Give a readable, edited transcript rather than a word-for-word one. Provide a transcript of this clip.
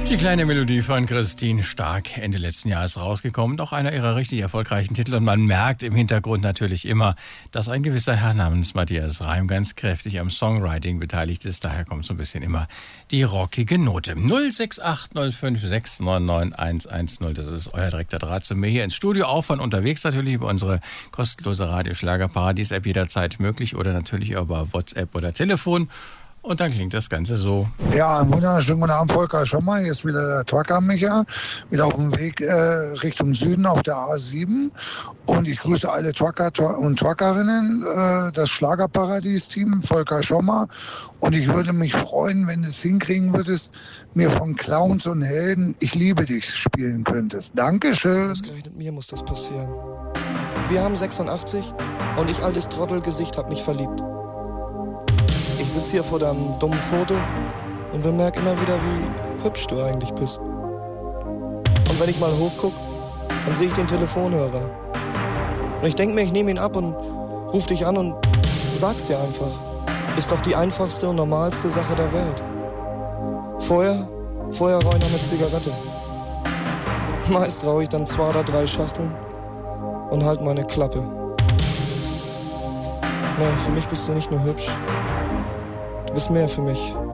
Die kleine Melodie von Christine Stark, Ende letzten Jahres rausgekommen. Auch einer ihrer richtig erfolgreichen Titel. Und man merkt im Hintergrund natürlich immer, dass ein gewisser Herr namens Matthias Reim ganz kräftig am Songwriting beteiligt ist. Daher kommt so ein bisschen immer die rockige Note. 06805699110. Das ist euer direkter Draht zu mir hier ins Studio. Auch von unterwegs natürlich über unsere kostenlose Radioschlagerparadies-App jederzeit möglich oder natürlich über WhatsApp oder Telefon. Und dann klingt das Ganze so. Ja, einen wunderschönen guten Abend, Volker Schommer. Hier ist wieder der Trucker Micha, wieder auf dem Weg Richtung Süden auf der A7. Und ich grüße alle Trucker und Truckerinnen, das Schlagerparadies-Team, Volker Schommer. Und ich würde mich freuen, wenn du es hinkriegen würdest, mir von Clowns und Helden Ich liebe dich spielen könntest. Dankeschön. Ausgerechnet mir muss das passieren. Wir haben 86 und ich, altes Trottelgesicht, hab mich verliebt. Ich sitze hier vor deinem dummen Foto und bemerke immer wieder, wie hübsch du eigentlich bist. Und wenn ich mal hochguck, dann sehe ich den Telefonhörer. Und ich denke mir, ich nehme ihn ab und ruf dich an und sag's dir einfach. Ist doch die einfachste und normalste Sache der Welt. Vorher rauche ich noch eine Zigarette. Meist rauche ich dann 2 oder 3 Schachteln und halt meine Klappe. Nee, für mich bist du nicht nur hübsch. Du bist mehr für mich.